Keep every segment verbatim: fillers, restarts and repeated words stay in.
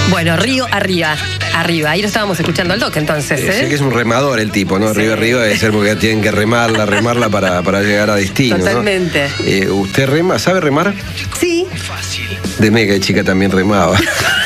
Bueno, río arriba, arriba. Ahí lo estábamos escuchando al Doc entonces, ¿eh? Sé que es un remador el tipo, ¿no? Sí. Río arriba debe ser porque tienen que remarla, remarla para, para llegar a destino. Totalmente. ¿No? Eh, ¿Usted rema? ¿Sabe remar? Sí. De mega de chica también remaba.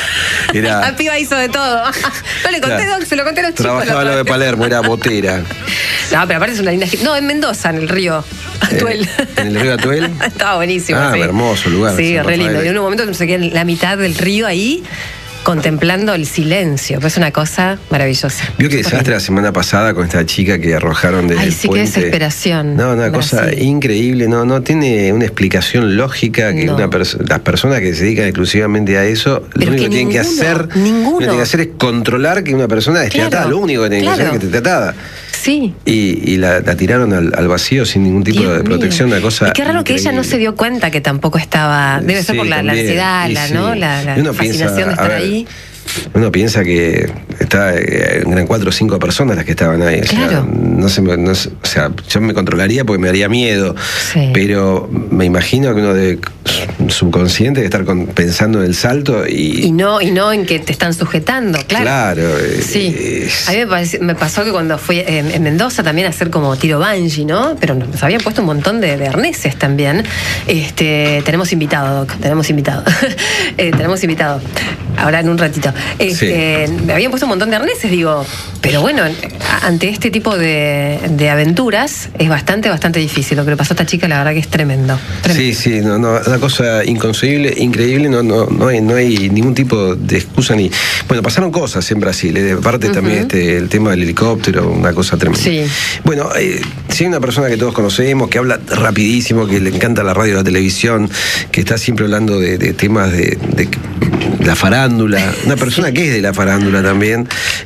Era, la piba hizo de todo. No le conté, claro. Doc, se lo conté a los chicos. Trabajaba lo de Palermo, era botera. No, pero aparte es una linda... No, en Mendoza, en el río Atuel. ¿En, ¿en el río Atuel? Estaba buenísimo. Ah, sí. Hermoso lugar. Sí, re lindo. Y en un momento me saqué en la mitad del río ahí, contemplando el silencio. Pues es una cosa maravillosa. ¿Vio qué desastre la semana pasada con esta chica que arrojaron desde Ay, el sí, puente? qué desesperación. No, una cosa Brasil. increíble. No, no tiene una explicación lógica que no. una perso- las personas que se dedican exclusivamente a eso, Pero lo único que, que tienen que hacer, ninguno. lo que tienen que hacer es controlar que una persona esté Claro, atada. Lo único que tienen claro. que hacer es que esté atada. Sí. Y, y la, la tiraron al, al vacío sin ningún tipo Dios de protección, mío. una cosa. Y qué raro que ella no se dio cuenta que tampoco estaba. Debe ser Sí, por la, la también. ansiedad, Y la, sí. ¿no? La, la Y uno fascinación piensa, de estar a ver, ahí. Uno piensa que está, eh, eran cuatro o cinco personas las que estaban ahí. O Claro. sea, no se me- no se- o sea, yo me controlaría porque me daría miedo. Sí. Pero me imagino que uno de subconsciente de estar con- pensando en el salto y. Y no, y no en que te están sujetando, claro. Claro. eh, Sí. es- A mí me, parece- me pasó que cuando fui en, en Mendoza también a hacer como tiro bungee, ¿no? Pero nos habían puesto un montón de, de arneses también. Este, tenemos invitado, Doc, tenemos invitado. Eh, tenemos invitado. Ahora en un ratito. Este, me habían puesto un montón de arneses, digo, pero bueno, ante este tipo de, de aventuras es bastante, bastante difícil. Lo que le pasó a esta chica, la verdad que es tremendo. tremendo. Sí, sí, no, no, una cosa inconcebible, increíble, no, no, no hay, no hay ningún tipo de excusa ni. Bueno, pasaron cosas en Brasil, eh, aparte uh-huh. también este, el tema del helicóptero, una cosa tremenda. Sí. Bueno, eh, si hay una persona que todos conocemos, que habla rapidísimo, que le encanta la radio y la televisión, que está siempre hablando de, de temas de, de la farándula, una persona que es de la farándula también,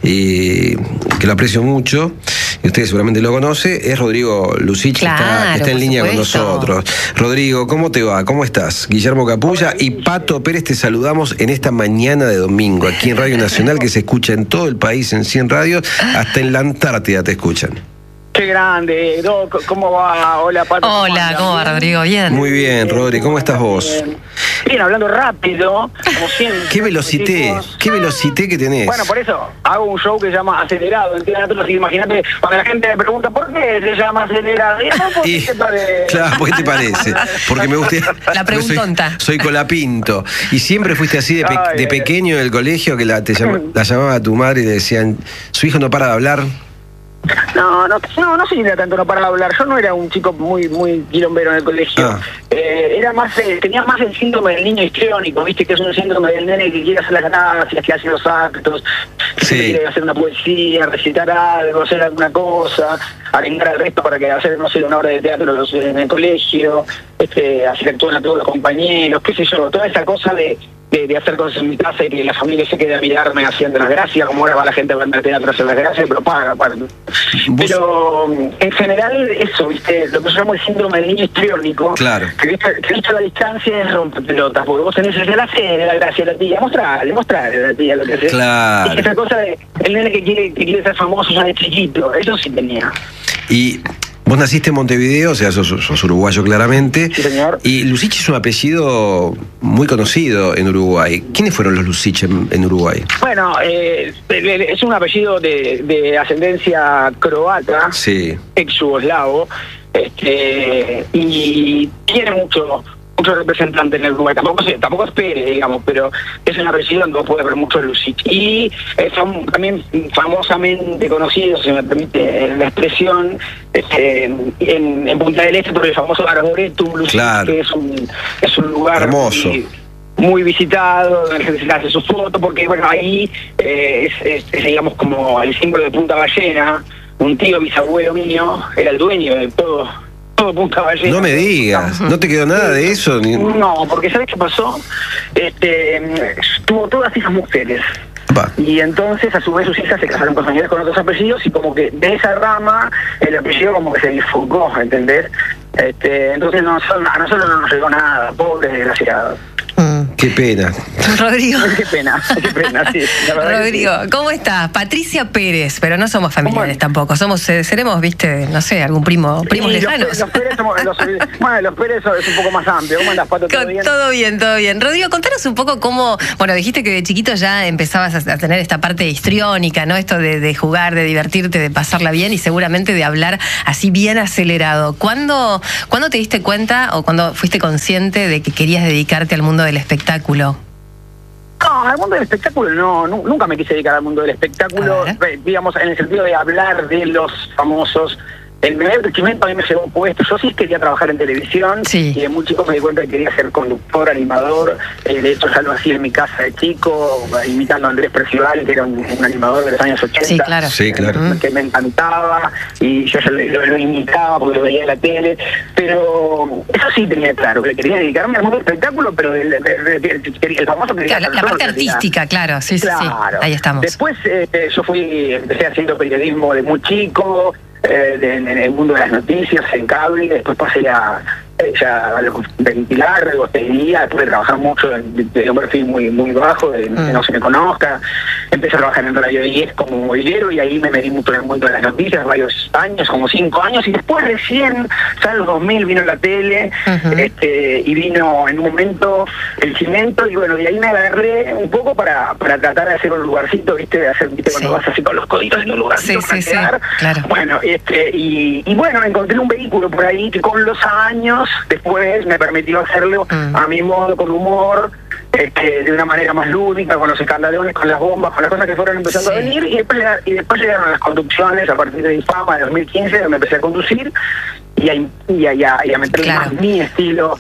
y que lo aprecio mucho, y usted seguramente lo conoce, es Rodrigo Lucich, claro, está, está en línea supuesto. con nosotros. Rodrigo, ¿cómo te va? ¿Cómo estás? Guillermo Capulla y Pato Pérez te saludamos en esta mañana de domingo, aquí en Radio Nacional, que se escucha en todo el país, en cien radios, hasta en la Antártida te escuchan. Qué grande, Doc, ¿cómo va? Hola, Pato. Hola, ¿cómo va, Rodrigo? Bien. Muy bien, Rodri, ¿cómo estás vos? Bien, bien, hablando rápido, como siempre. ¿Qué velocité? ¿Qué velocité que tenés? Bueno, por eso, hago un show que se llama Acelerado en Teatro, así que imagínate, cuando la gente me pregunta ¿por qué se llama Acelerado? Y, ¿por qué Y, te parece? claro, ¿por qué te parece? Porque me gusta. La preguntonta. Soy, soy colapinto. Y siempre fuiste así de, pe, Ay, de pequeño en el colegio, que la, te llama, la llamaba a tu madre y le decían, su hijo no para de hablar. No, no, no, no sé si era tanto no para hablar. Yo no era un chico muy muy quilombero en el colegio. Ah. Eh, era más, eh, tenía más el síndrome del niño histriónico, ¿viste? Que es un síndrome del nene que quiere hacer las gracias, que hace los actos, que Sí. quiere hacer una poesía, recitar algo, hacer alguna cosa, arengar al resto para que hacer, no sé, una obra de teatro en el colegio, este, hacer actuar a todos los compañeros, qué sé yo, toda esa cosa de De, de hacer cosas en mi casa y que la familia se quede a mirarme haciendo las gracias, como ahora va la gente a ver el teatro a hacer las gracias, pero paga aparte. Pero en general eso, ¿viste? Lo que yo llamo el síndrome del niño histriónico, Claro. que viste, que viste a la distancia es rompepelotas, porque vos tenés el hacer la gracia a la tía, mostrarle, mostrarle a la tía lo que haces. Claro. Y esa cosa de el nene que quiere, que quiere ser famoso ya de chiquito, eso sí tenía. Y vos naciste en Montevideo, o sea, sos, sos uruguayo claramente. Sí, señor. Y Lucich es un apellido muy conocido en Uruguay. ¿Quiénes fueron los Lucich en, en Uruguay? Bueno, eh, es un apellido de, de ascendencia croata, Sí. ex yugoslavo, este, y tiene mucho mucho representante en el Uruguay. Tampoco, se, tampoco espere, digamos, pero es un apellido donde puede haber mucho Lucich. Y es fam- también famosamente conocido, si me permite la expresión, este, en, en Punta del Este por el famoso Arboretum Lucich, Claro. que es un, es un lugar Hermoso. muy, muy visitado, donde la gente se hace su foto, porque bueno, ahí eh, es, es, es, digamos, como el símbolo de Punta Ballena. Un tío bisabuelo mío era el dueño de todo, todo Punta Ballena. No me digas, ¿no te quedó nada de eso? Ni... No, porque ¿sabes qué pasó? Este, tuvo todas hijas mujeres. Va. Y entonces a su vez sus hijas se casaron con señores con otros apellidos y como que de esa rama el apellido como que se bifurcó, ¿entendés? Este, entonces no, a nosotros no nos llegó nada, pobres desgraciados. Qué pena. Rodrigo. Qué pena, qué pena, sí. Rodrigo, sí. ¿Cómo estás? Patricia Pérez, pero no somos familiares tampoco. Somos, eh, seremos, viste, no sé, algún primo, primos sí, lejanos. Los, los Pérez somos, los, bueno, los Pérez es un poco más amplio. ¿Cómo andas, Pato? ¿Todo bien? Todo bien, todo bien. Rodrigo, contanos un poco cómo, bueno, dijiste que de chiquito ya empezabas a, a tener esta parte histriónica, ¿no? Esto de, de jugar, de divertirte, de pasarla bien y seguramente de hablar así bien acelerado. ¿Cuándo, ¿Cuándo te diste cuenta o cuándo fuiste consciente de que querías dedicarte al mundo del espectáculo? No, al mundo del espectáculo no, no, nunca me quise dedicar al mundo del espectáculo, digamos, en el sentido de hablar de los famosos. El primer crecimiento a mí me llevó un puesto. Yo sí quería trabajar en televisión, sí. Y de muy chico me di cuenta que quería ser conductor, animador. Eh, de hecho ya lo hacía en mi casa de chico, imitando a Andrés Percival, que era un, un animador de los años ochenta. Sí, claro. Sí, claro. Eh, que me encantaba y yo ya lo, lo, lo imitaba porque lo veía en la tele. Pero eso sí tenía claro, que quería dedicarme al mundo del espectáculo, pero el, el, el, el, el famoso quería claro, la, la parte artística, claro, sí, claro. sí, sí, ahí estamos. Después eh, yo fui, empecé haciendo periodismo de muy chico, Eh, de, en el mundo de las noticias, en cable, después pasé a, ya, a ventilar, repostería, después de trabajar mucho de, de un perfil muy muy bajo, de, mm. de no se me conozca. Empecé a trabajar en Radio diez como movilero y ahí me metí mucho en el mundo de las noticias, varios años, como cinco años, y después recién, ya en los dos mil vino la tele, uh-huh. este, y vino en un momento el cimiento, y bueno, y ahí me agarré un poco para, para tratar de hacer un lugarcito, viste, de hacer, viste, sí. Cuando vas así con los coditos en un lugarcito sí, para sí, quedar. Sí, claro. Bueno, este, y, y bueno, encontré un vehículo por ahí que con los años después me permitió hacerlo mm. a mi modo, con humor, este, de una manera más lúdica, con los escandalones, con las bombas, con las cosas que fueron empezando sí. a venir, y después, y después llegaron las conducciones a partir de Infama de dos mil quince, donde empecé a conducir y a, y a, y a, y a meterle claro. más mi estilo,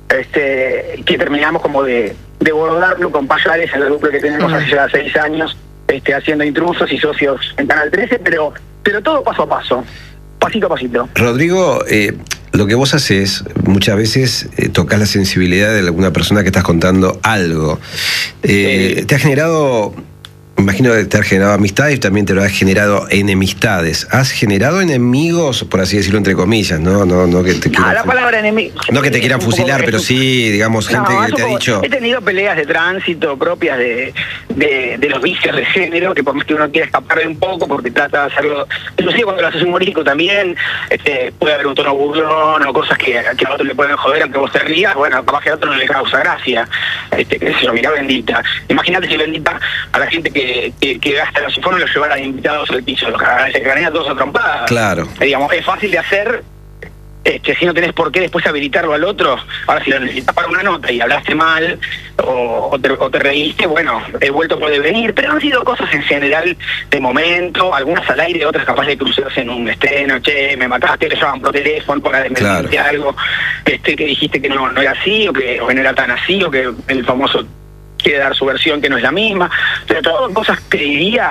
este, que terminamos como de, de bordarlo con Payares, en la dupla que tenemos mm. hace ya seis años, este, haciendo Intrusos y Socios en Canal trece, pero, pero todo paso a paso. Pasito a pasito. Rodrigo, eh, lo que vos haces, muchas veces eh, tocas la sensibilidad de alguna persona que estás contando algo. Eh, sí. Te ha generado, imagino que te ha generado amistades y también te lo ha generado enemistades. ¿Has generado enemigos, por así decirlo, entre comillas? No, no, no que te quieran. No, la palabra enemigo. No que te quieran fusilar, pero sí, digamos, gente no, que te ha dicho. He tenido peleas de tránsito propias de, de, de los vicios de género, que por más que uno quiera escapar de un poco, porque trata de hacerlo. Inclusive cuando lo haces humorístico también, este, puede haber un tono burlón o cosas que, que a otro le pueden joder, aunque vos te rías, bueno, capaz que a otro no le causa gracia. Este, que se lo mira Bendita. Imagínate si Bendita a la gente que Que, que, que hasta los sifones los llevaran invitados al piso, los se quedarían todos a trompadas. Claro. Eh, digamos, es fácil de hacer, este, si no tenés por qué después habilitarlo al otro. Ahora, si lo necesitas para una nota y hablaste mal o, o, te, o te reíste, bueno, el vuelto puede venir, pero han sido cosas en general de momento, algunas al aire, otras capaz de cruzarse en un estreno, che, me mataste, te llaman por teléfono para desmentirte claro. algo, este, que dijiste que no, no era así, o que, o que no era tan así, o que el famoso quiere dar su versión que no es la misma, pero todas cosas que diría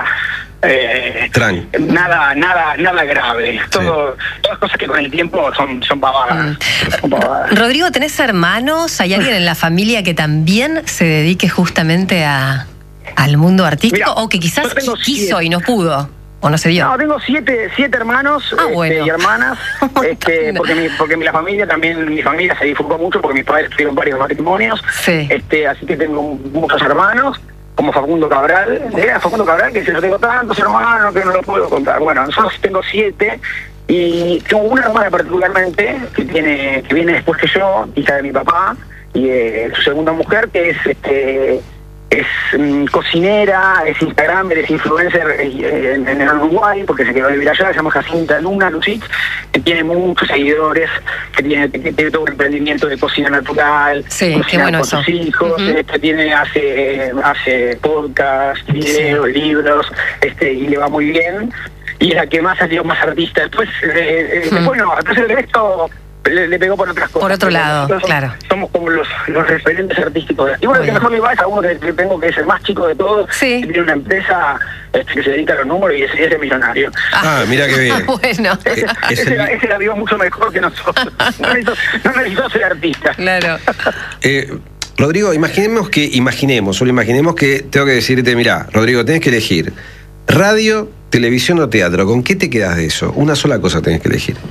eh, nada nada nada grave, todo sí. todas cosas que con el tiempo son son pavadas, mm. son pavadas. Rodrigo, ¿tenés hermanos? ¿Hay alguien en la familia que también se dedique justamente a al mundo artístico? Mirá, o que quizás quiso siete. Y no pudo o no se dio. No, tengo siete siete hermanos ah, bueno. este, y hermanas, este, porque mi, porque mi, la familia también, mi familia se difugó mucho porque mis padres tuvieron varios matrimonios, sí. este, así que tengo muchos hermanos, como Facundo Cabral, ¿eh? Facundo Cabral, que si yo tengo tantos hermanos que no los puedo contar. Bueno, nosotros tengo siete y tengo una hermana particularmente que tiene que viene después que yo, hija de mi papá, y eh, su segunda mujer, que es este es um, cocinera, es instagramer, es influencer eh, en, en el Uruguay, porque se quedó a vivir allá, se llama Jacinta Luna Lucich, que tiene muchos seguidores, que tiene, que tiene todo un emprendimiento de cocina natural, sí, qué bueno con eso. sus hijos, uh-huh. este, tiene, hace, hace podcast, videos, sí. libros, este, y le va muy bien, y es la que más ha sido más artista. Después, eh, eh, uh-huh. bueno, entonces el resto Le, le pegó por otras cosas. Por otro lado, Entonces, claro. Somos como los, los referentes artísticos. Y bueno, el que mejor me va es a uno que, que tengo, que es el más chico de todos, sí. que tiene una empresa este, que se dedica a los números y ese, ese es millonario. Ah, mira qué bien. Bueno. Ese, es ese, el... la, ese la vivo mucho mejor que nosotros. No necesito, no necesito ser artista. Claro. eh, Rodrigo, imaginemos que, imaginemos, solo imaginemos que tengo que decirte, mirá, Rodrigo, tenés que elegir radio, televisión o teatro. ¿Con qué te quedas de eso? Una sola cosa tenés que elegir.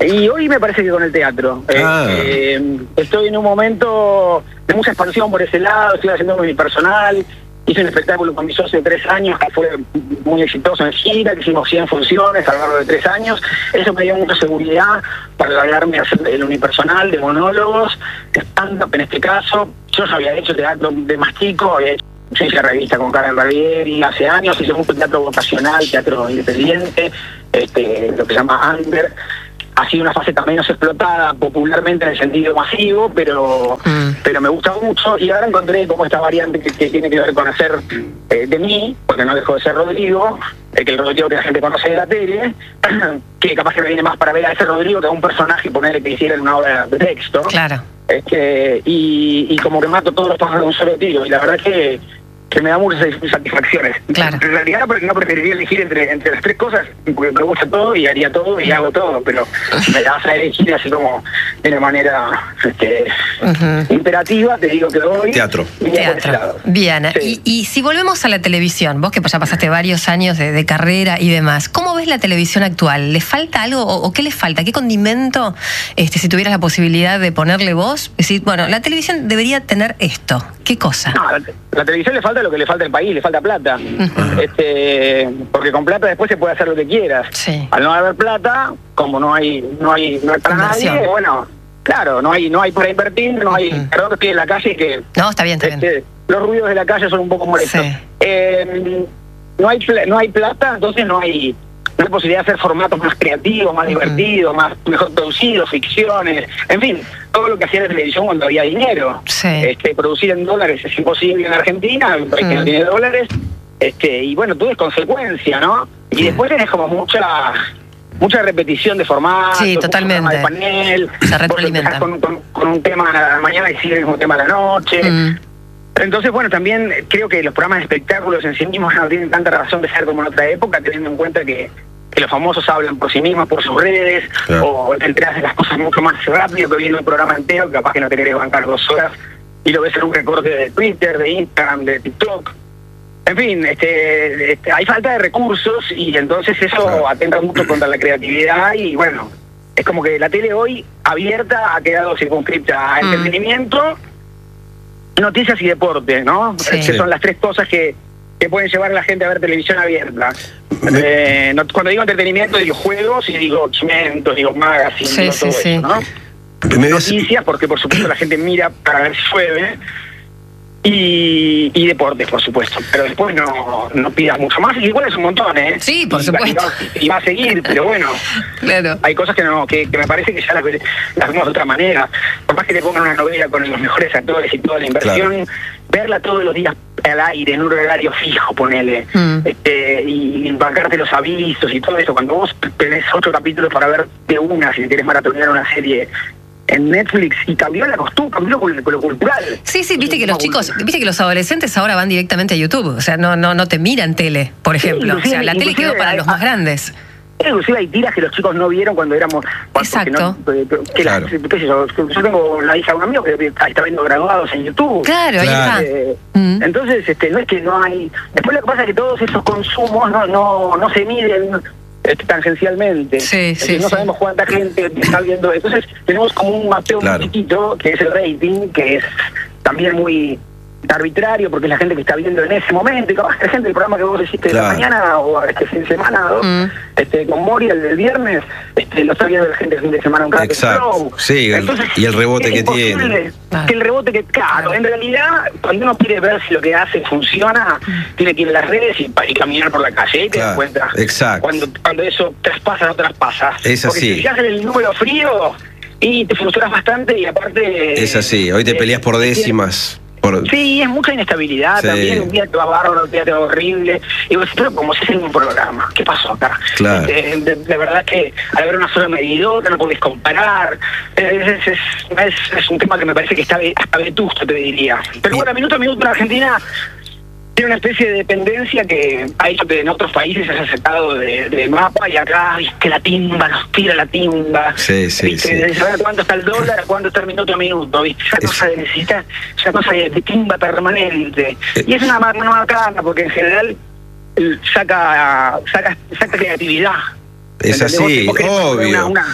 Y hoy me parece que con el teatro. Ah. Eh, eh, estoy en un momento de mucha expansión por ese lado, estoy haciendo mi personal. Hice un espectáculo con mi socio de tres años que fue muy exitoso en gira, que hicimos cien funciones a lo largo de tres años. Eso me dio mucha seguridad para largarme a hacer el unipersonal de monólogos, stand-up en este caso. Yo ya había hecho teatro de más chico, había hecho yo hice revista con Karen Barbieri hace años, hice mucho teatro vocacional, teatro independiente, este, lo que se llama under. Ha sido una faceta menos explotada popularmente en el sentido masivo, pero mm. pero me gusta mucho. Y ahora encontré como esta variante que, que tiene que ver con hacer eh, de mí, porque no dejo de ser Rodrigo, eh, que el Rodrigo que la gente conoce de la tele, que capaz que me viene más para ver a ese Rodrigo que a un personaje y ponerle que hiciera una obra de texto. Claro. Este, y, y como que mato todos los pájaros de un solo tiro. Y la verdad que que me da muchas satisfacciones. Claro. En realidad no preferiría elegir entre, entre las tres cosas, porque me gusta todo y haría todo y hago todo, pero me vas a elegir así como de una manera este, uh-huh. imperativa, te digo que doy. Teatro. Teatro. Bien, sí. y, y si volvemos a la televisión, vos que ya pasaste varios años de, de carrera y demás, ¿cómo ves la televisión actual? ¿Le falta algo o, o qué le falta? ¿Qué condimento, este, si tuvieras la posibilidad de ponerle vos? Decir, bueno, la televisión debería tener esto. ¿Qué cosa? No, la, la televisión le falta lo que le falta al país, le falta plata. Uh-huh. este, porque con plata después se puede hacer lo que quieras. Sí. Al no haber plata, como no hay no hay, no hay para Inversión. nadie, bueno, claro, no hay no hay para invertir, no hay, uh-huh. perdón que estoy en la calle que no, está bien, está este, bien. Los ruidos de la calle son un poco molestos. Sí. Eh, no hay no hay plata, entonces no hay no hay posibilidad de hacer formatos más creativos, más uh-huh. divertidos, más mejor producidos, ficciones, en fin, todo lo que hacía la televisión cuando había dinero. Sí. Este, producir en dólares es imposible en Argentina, un país uh-huh. que no tiene dólares, este, y bueno, todo es consecuencia, ¿no? Y uh-huh. después tenés como mucha mucha repetición de formatos, sí, totalmente. De panel, se retroalimentan. Con, con, con un tema a la mañana y sigue el mismo tema a la noche. Uh-huh. Entonces, bueno, también creo que los programas de espectáculos en sí mismos no tienen tanta razón de ser como en otra época, teniendo en cuenta que, que los famosos hablan por sí mismos, por sus redes, claro. o te enteras de las cosas mucho más rápido que viendo el programa entero, capaz que no te querés bancar dos horas, y lo ves en un recorte de Twitter, de Instagram, de TikTok. En fin, este, este hay falta de recursos, y entonces eso claro. atenta mucho contra la creatividad, y bueno, es como que la tele hoy abierta ha quedado circunscripta a mm. entretenimiento, noticias y deporte, ¿no? Sí. Que son las tres cosas que, que pueden llevar a la gente a ver televisión abierta. Eh, no, cuando digo entretenimiento digo juegos y digo chimentos, digo magazine, sí, digo sí, todo sí. eso, ¿no? Noticias, porque por supuesto la gente mira para ver si llueve. Y, y deportes, por supuesto. Pero después no, no pidas mucho más. Igual es un montón, ¿eh? Sí, por y, supuesto. Y va a seguir, pero bueno. Claro. Hay cosas que no que, que me parece que ya las, las vemos de otra manera. Por más que te pongan una novela con los mejores actores y toda la inversión, claro. verla todos los días al aire, en un horario fijo, ponele. Mm. Este, y bancarte los avisos y todo eso. Cuando vos tenés ocho capítulos para ver de una, si querés maratonear una serie en Netflix, y cambió la costumbre, cambió con lo cultural. Sí, sí, viste que los chicos, viste que los adolescentes ahora van directamente a YouTube, o sea, no no no te miran tele, por ejemplo. Sí, o sea, la tele quedó para hay, los más grandes. Inclusive hay tiras que los chicos no vieron cuando éramos... Exacto. No, que claro. la, qué sé yo, yo tengo la hija de un amigo que está viendo graduados en YouTube. Claro, ahí está. Eh, mm. Entonces, este, no es que no hay... Después lo que pasa es que todos esos consumos no no no se miden tangencialmente. Sí, sí, no sí. sabemos cuánta gente está viendo. Entonces tenemos como un mapeo claro. muy chiquito, que es el rating, que es también muy arbitrario, porque es la gente que está viendo en ese momento, y capaz que la gente del programa que vos hiciste claro. de la mañana o este fin de semana ¿no? mm. este, con Mori el del viernes, este, lo está viendo la gente el fin de semana un rato. Exacto. Sí, Entonces, y el rebote que tiene. Ah. Que el rebote que, claro, en realidad, cuando uno quiere ver si lo que hace funciona, tiene que ir a las redes y, y caminar por la calle, y te claro. das cuenta. Exacto. Cuando, cuando eso traspasa, no traspasa. Es así. Porque si haces el número frío y te frustras bastante, y aparte... Es así, hoy te eh, peleas por décimas. Por... Sí, es mucha inestabilidad sí. también, un día te va bárbaro, un día te va horrible, y vos decís, pero como si es un programa, ¿qué pasó acá? Claro. De, de, de verdad que al haber una sola medidora no podés comparar, es, es, es, es un tema que me parece que está hasta vetusto, te diría. Pero bueno, minuto a minuto en Argentina tiene una especie de dependencia que ha hecho que en otros países se haya sacado de, de mapa, y acá es que la timba, nos tira la timba. Sí, sí, sí. De saber cuánto está el dólar, a cuánto está el minuto a minuto, ¿viste? Esa es... cosa de necesitar, esa cosa de, de timba permanente. Es... Y es una mano bacana, porque en general saca, saca, saca creatividad. Es así, vos, vos obvio. Una, una,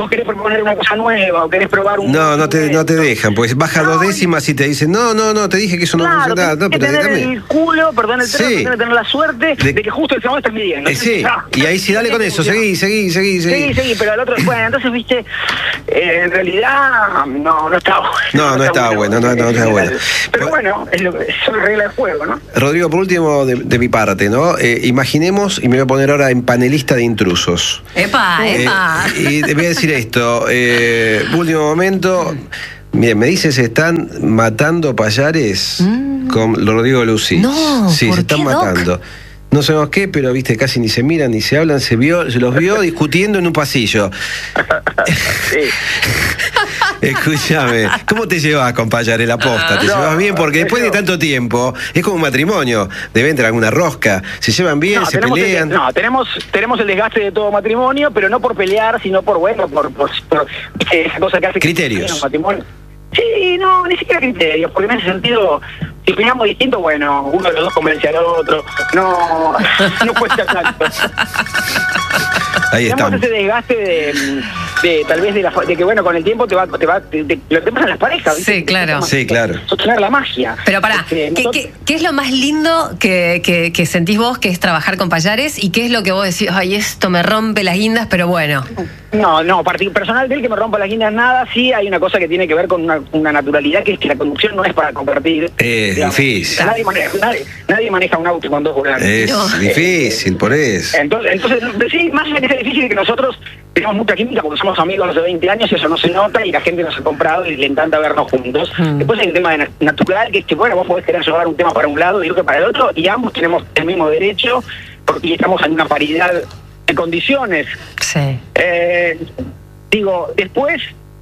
vos querés proponer una cosa nueva o querés probar un... No, no te, no te dejan, pues baja no, dos décimas y te dicen, no, no, no, te dije que eso no claro, funciona. No, que pero tener déjame. el culo, perdón el término, Sí. que tener la suerte de, de que justo el segundo está midiendo. Eh, sí, y ahí sí, dale con eso, seguí, seguí, seguí, seguí. Sí, seguí, pero el otro, bueno, entonces, viste, eh, en realidad, no, no estaba bueno. No, no estaba bueno, no, no estaba bueno. Pero bueno, es lo que son reglas del juego, ¿no? Rodrigo, por último, de, de mi parte, ¿no? Eh, imaginemos, y me voy a poner ahora en panelista de intrusos. ¡Epa, Eh, epa! y te voy a decir esto, eh, último momento, miren, me dice se están matando payares Mm. con Rodrigo Lucich. No, sí, ¿por se están qué, Doc? matando. No sabemos qué, pero viste, casi ni se miran ni se hablan, se vio, se los vio discutiendo en un pasillo. Sí. Escúchame, ¿cómo te llevas con Payares la posta? ¿Te No, llevas bien? Porque después de eso- tanto tiempo, es como un matrimonio, deben tener alguna rosca, se llevan bien, No, se tenemos pelean. El, no, tenemos, tenemos el desgaste de todo matrimonio, pero no por pelear, sino por, bueno, por, por, por eh, esa cosa que hace... Criterios. Que, matrimonio. Sí, no, ni siquiera criterios, porque en ese sentido, si opinamos distinto, bueno, uno de los dos convence al otro, no, no cuesta tanto. Ahí Tenemos estamos. ese desgaste de, de tal vez de, la, de que, bueno, con el tiempo te va, te va, te, te, lo que pasa en las parejas, ¿viste? Sí, claro. Sí, claro. Sostener la magia. Pero pará, Este, ¿qué, nosotros- qué, qué es lo más lindo que, que, que sentís vos que es trabajar con Payares? ¿Y qué es lo que vos decís, ay, esto me rompe las guindas, pero bueno? No, no, parti- personal de él que me rompa las guindas nada, sí hay una cosa que tiene que ver con una, una naturalidad, que es que la conducción no es para compartir. Es digamos. difícil. Nadie maneja, nadie, nadie maneja un auto con dos volantes. Es No. difícil, por eso. Entonces, entonces, sí, más allá de que sea difícil, que nosotros tenemos mucha química porque somos amigos hace veinte años y eso no se nota y la gente nos ha comprado y le encanta vernos juntos. Mm. Después hay un tema de na- natural, que es que, bueno, vos podés querer llevar un tema para un lado y otro para el otro y ambos tenemos el mismo derecho porque estamos en una paridad de condiciones. Sí. Eh, digo, después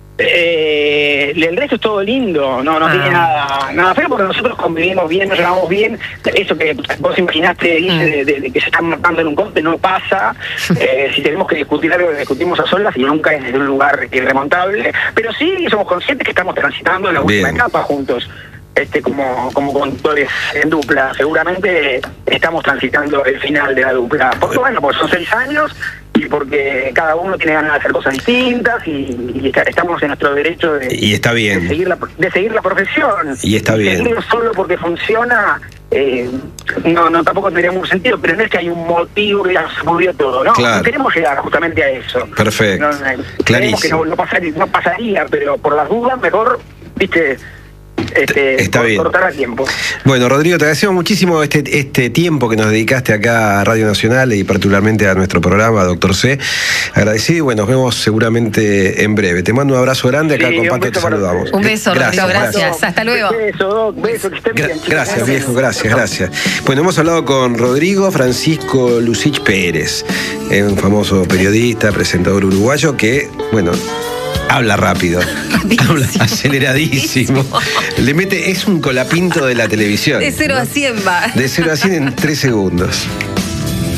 eh, el resto es todo lindo, no no Ah. tiene nada nada feo porque nosotros convivimos bien, nos llevamos bien. Eso que vos imaginaste, Guille, de, de- de que se están matando en un corte, no pasa. Eh, si tenemos que discutir algo, discutimos a solas y nunca es desde un lugar irremontable. Pero sí somos conscientes que estamos transitando la última Bien. etapa juntos. Este, como, como conductores en dupla, seguramente estamos transitando el final de la dupla. Porque bueno, pues son seis años y porque cada uno tiene ganas de hacer cosas distintas y, y está- estamos en nuestro derecho de, Y está bien. de seguir la, de seguir la profesión. Y está bien. Seguirlo solo porque funciona, eh, no, no tampoco tendría mucho sentido, pero no es que hay un motivo que ya se murió todo, ¿no? Claro. Queremos llegar justamente a eso. Perfecto. No, no, creemos Clarísimo. que no, no pasaría, no pasaría, pero por las dudas mejor, viste, este, Está bien. cortar a tiempo. Bueno, Rodrigo, te agradecemos muchísimo este, este tiempo que nos dedicaste acá a Radio Nacional y particularmente a nuestro programa, Doctor C. Agradecido y bueno, nos vemos seguramente en breve. Te mando un abrazo grande, acá Sí, con un Pato te beso para saludamos. ustedes. Un beso, Rodrigo, gracias. Hasta luego. Beso, Doc, beso, que estén Gra- bien, chicos. gracias, viejo, gracias, gracias. Bueno, hemos hablado con Rodrigo Francisco Lucich Pérez, eh, un famoso periodista, presentador uruguayo que, bueno, habla rápido, habla aceleradísimo. Le mete, es un colapinto de la televisión. De cero a ¿no? cien va. De cero a cien en tres segundos.